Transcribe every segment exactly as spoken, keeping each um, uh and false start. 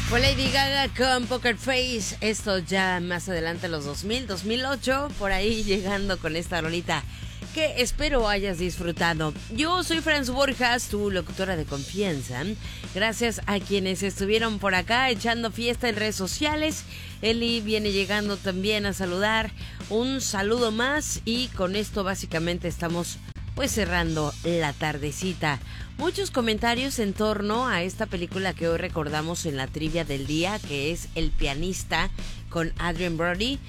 Fue Lady Gaga con Poker Face. Esto ya más adelante, los dos mil, dos mil ocho, por ahí llegando con esta rolita que espero hayas disfrutado. Yo soy Franz Borjas, tu locutora de confianza. Gracias a quienes estuvieron por acá echando fiesta en redes sociales. Eli viene llegando también a saludar. Un saludo más y con esto básicamente estamos pues cerrando la tardecita. Muchos comentarios en torno a esta película que hoy recordamos en la trivia del día, que es El pianista con Adrien Brody.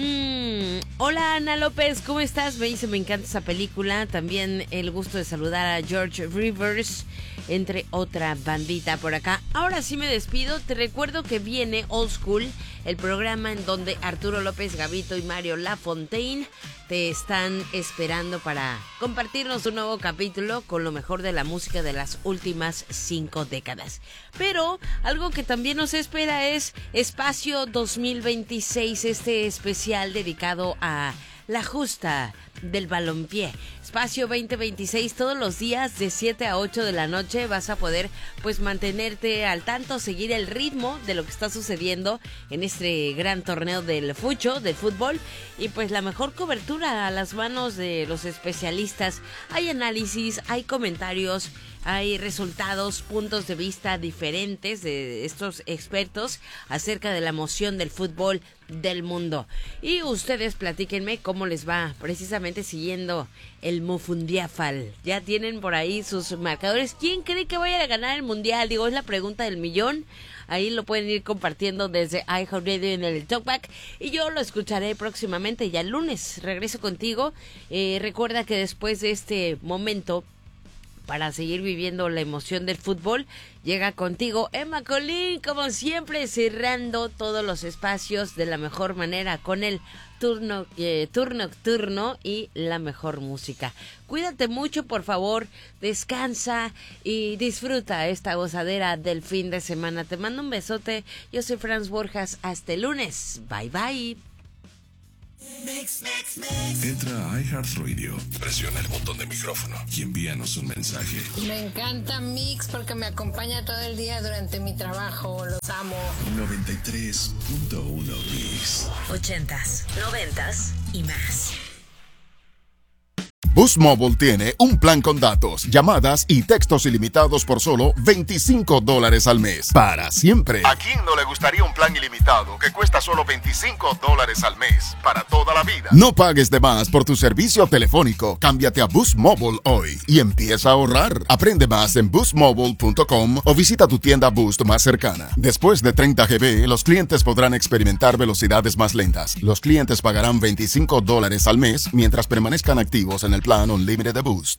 Mm, hola Ana López, ¿cómo estás? Me dice, me encanta esa película. También el gusto de saludar a George Rivers, entre otra bandita por acá. Ahora sí me despido. Te recuerdo que viene Old School, el programa en donde Arturo López Gavito y Mario Lafontaine te están esperando para compartirnos un nuevo capítulo con lo mejor de la música de las últimas cinco décadas. Pero algo que también nos espera es Espacio dos mil veintiséis, este especial dedicado a la justa del balompié. Espacio veinte veintiséis, todos los días de siete a ocho de la noche vas a poder pues mantenerte al tanto, seguir el ritmo de lo que está sucediendo en este gran torneo del fucho, del fútbol, y pues la mejor cobertura a las manos de los especialistas. Hay análisis, hay comentarios, hay resultados, puntos de vista diferentes de estos expertos acerca de la emoción del fútbol del mundo. Y ustedes platíquenme cómo les va precisamente siguiendo el Mufundiafal. Ya tienen por ahí sus marcadores. ¿Quién cree que vaya a ganar el mundial? Digo, es la pregunta del millón. Ahí lo pueden ir compartiendo desde iHeartRadio en el Talkback. Y yo lo escucharé próximamente ya el lunes. Regreso contigo. Eh, recuerda que después de este momento, para seguir viviendo la emoción del fútbol, llega contigo Emma Colín, como siempre, cerrando todos los espacios de la mejor manera con el turno, eh, turno nocturno y la mejor música. Cuídate mucho, por favor, descansa y disfruta esta gozadera del fin de semana. Te mando un besote. Yo soy Franz Borjas. Hasta el lunes. Bye, bye. Mix, mix, mix. Entra a iHeartRadio, presiona el botón de micrófono y envíanos un mensaje. Me encanta Mix porque me acompaña todo el día durante mi trabajo. Los amo. noventa y tres punto uno Mix. Ochentas, noventas y más. Boost Mobile tiene un plan con datos, llamadas y textos ilimitados por solo veinticinco dólares al mes. Para siempre. ¿A quién no le gustaría un plan ilimitado que cuesta solo veinticinco dólares al mes? Para toda la vida. No pagues de más por tu servicio telefónico. Cámbiate a Boost Mobile hoy y empieza a ahorrar. Aprende más en boost mobile punto com o visita tu tienda Boost más cercana. Después de treinta gigabytes, los clientes podrán experimentar velocidades más lentas. Los clientes pagarán veinticinco dólares al mes mientras permanezcan activos en el plan Unlimited de Boost.